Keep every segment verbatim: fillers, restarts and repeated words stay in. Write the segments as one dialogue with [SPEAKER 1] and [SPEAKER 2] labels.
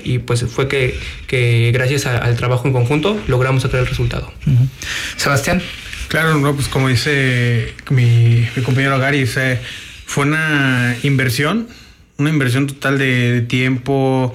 [SPEAKER 1] y pues fue que, que gracias a, al trabajo en conjunto logramos sacar el resultado.
[SPEAKER 2] Uh-huh. Sebastián.
[SPEAKER 3] Claro, no, pues como dice mi, mi compañero Gary, o sea, fue una inversión, una inversión total de, de tiempo,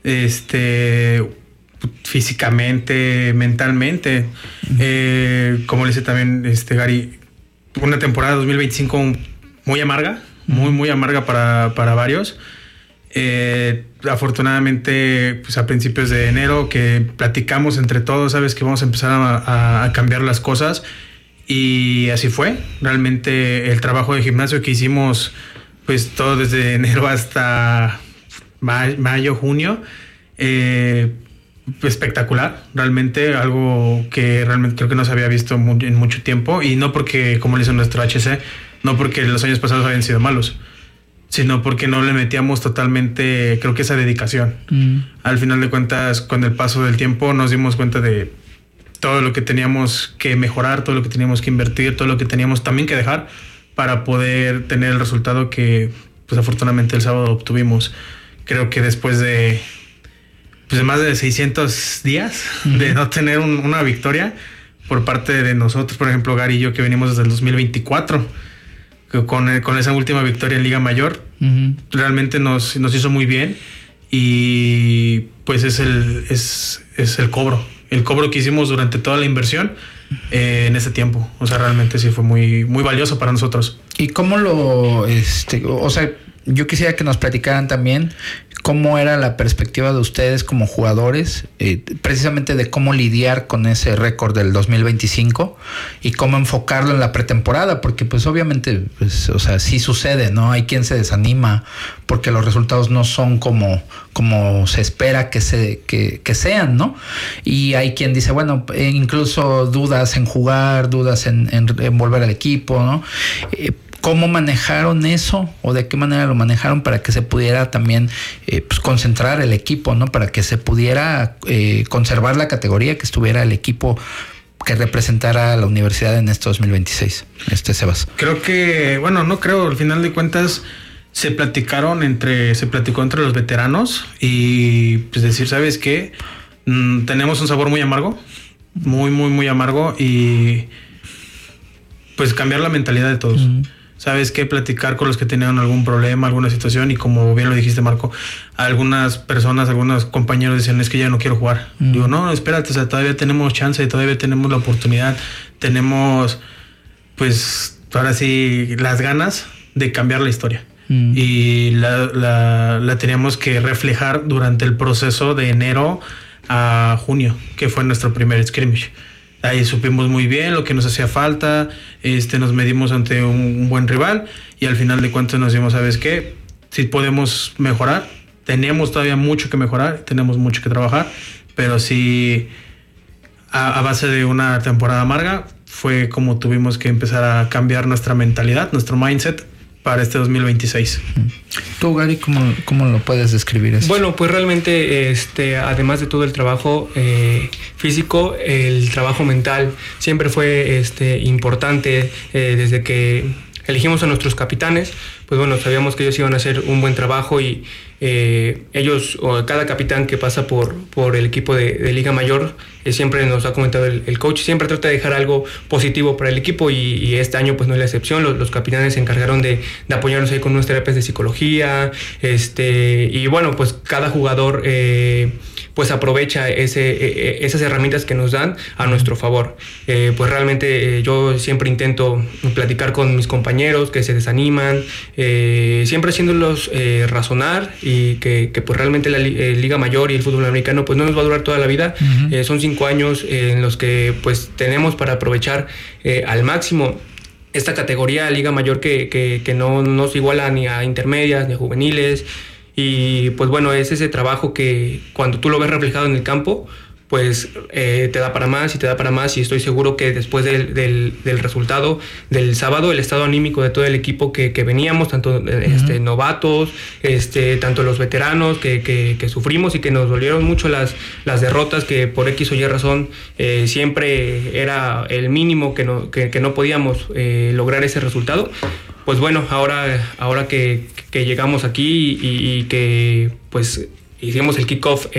[SPEAKER 3] este, físicamente, mentalmente. Uh-huh. Eh, como le dice también este Gary, una temporada dos mil veinticinco muy amarga, uh-huh. muy, muy amarga para, para varios. Eh, afortunadamente, pues a principios de enero que platicamos entre todos, sabes que vamos a empezar a, a cambiar las cosas. Y así fue. Realmente el trabajo de gimnasio que hicimos, pues todo desde enero hasta mayo, junio, eh, espectacular. Realmente algo que realmente creo que no se había visto en mucho tiempo. Y no porque, como le hizo nuestro H C, no porque los años pasados habían sido malos, sino porque no le metíamos totalmente, creo que esa dedicación. Mm. Al final de cuentas, con el paso del tiempo nos dimos cuenta de todo lo que teníamos que mejorar, todo lo que teníamos que invertir, todo lo que teníamos también que dejar para poder tener el resultado que, pues afortunadamente el sábado obtuvimos. Creo que después de, pues, de más de seiscientos días uh-huh. de no tener un, una victoria por parte de nosotros, por ejemplo, Gary y yo, que venimos desde el dos mil veinticuatro, que con, con esa última victoria en Liga Mayor, uh-huh. realmente nos, nos hizo muy bien y pues es el, es, es el cobro. El cobro que hicimos durante toda la inversión eh, en ese tiempo. O sea, realmente sí fue muy, muy valioso para nosotros.
[SPEAKER 2] ¿Y cómo lo, este, o sea, yo quisiera que nos platicaran también cómo era la perspectiva de ustedes como jugadores, eh, precisamente de cómo lidiar con ese récord del dos mil veinticinco y cómo enfocarlo en la pretemporada, porque pues obviamente, pues, o sea, sí sucede, ¿no? Hay quien se desanima porque los resultados no son como, como se espera que, se, que, que sean, ¿no? Y hay quien dice, bueno, incluso dudas en jugar, dudas en, en, en volver al equipo, ¿no? Eh, ¿Cómo manejaron eso o de qué manera lo manejaron para que se pudiera también eh, pues concentrar el equipo, ¿no? Para que se pudiera eh, conservar la categoría, que estuviera el equipo que representara a la universidad en este dos mil veintiséis. Este, Sebas.
[SPEAKER 3] Creo que, bueno, no creo, al final de cuentas se platicaron entre, se platicó entre los veteranos y pues decir, ¿sabes qué? Mm, tenemos un sabor muy amargo, muy, muy, muy amargo y pues cambiar la mentalidad de todos. Uh-huh. ¿Sabes qué? Platicar con los que tenían algún problema, alguna situación, y como bien lo dijiste, Marco, algunas personas, algunos compañeros decían, es que ya no quiero jugar. Mm. Digo, no, espérate, o sea, todavía tenemos chance, todavía tenemos la oportunidad, tenemos, pues, ahora sí, las ganas de cambiar la historia. Mm. Y la, la, la teníamos que reflejar durante el proceso de enero a junio, que fue nuestro primer scrimmage. Ahí supimos muy bien lo que nos hacía falta, este, nos medimos ante un, un buen rival y al final de cuentas nos dimos, ¿sabes qué? Si podemos mejorar, teníamos todavía mucho que mejorar, tenemos mucho que trabajar, pero sí, a, a base de una temporada amarga, fue como tuvimos que empezar a cambiar nuestra mentalidad, nuestro mindset para este dos mil veintiséis.
[SPEAKER 2] Tú, Gary, ¿cómo, cómo lo puedes describir eso?
[SPEAKER 1] Bueno, pues realmente, este, además de todo el trabajo eh, físico, el trabajo mental siempre fue este, importante eh, desde que elegimos a nuestros capitanes. Pues bueno, sabíamos que ellos iban a hacer un buen trabajo y eh, ellos, o cada capitán que pasa por, por el equipo de, de Liga Mayor, eh, siempre nos ha comentado el, el coach, siempre trata de dejar algo positivo para el equipo y, y este año pues no es la excepción. Los, los capitanes se encargaron de, de apoyarnos ahí con unas terapias de psicología, este, y bueno, pues cada jugador eh, pues aprovecha ese, eh, esas herramientas que nos dan a nuestro favor. Eh, pues realmente eh, yo siempre intento platicar con mis compañeros que se desaniman, eh, siempre haciéndolos eh, razonar y que, que pues realmente la eh, Liga Mayor y el fútbol americano pues no nos va a durar toda la vida. Uh-huh. Eh, son cinco años eh, en los que pues tenemos para aprovechar eh, al máximo esta categoría Liga Mayor que, que, que no nos iguala ni a intermedias ni a juveniles. Y pues bueno, es ese trabajo que cuando tú lo ves reflejado en el campo, pues eh, te da para más y te da para más, y estoy seguro que después del, del, del resultado del sábado, el estado anímico de todo el equipo que, que veníamos, tanto uh-huh. este, novatos, este, tanto los veteranos que, que, que sufrimos y que nos dolieron mucho las, las derrotas, que por X o Y razón eh, siempre era el mínimo que no, que, que no podíamos eh, lograr ese resultado. Pues bueno, ahora, ahora que, que llegamos aquí y, y que pues hicimos el kickoff